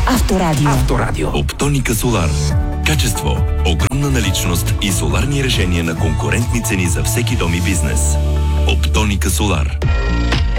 Авторадио. Оптоника Солар. Качество, огромна наличност и соларни решения на конкурентни цени за всеки дом и бизнес. Оптоника Солар.